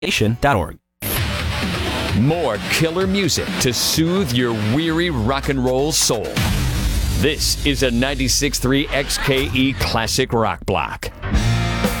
Nation.org. More killer music to soothe your weary rock and roll soul. This is a 96.3 XKE Classic Rock Block.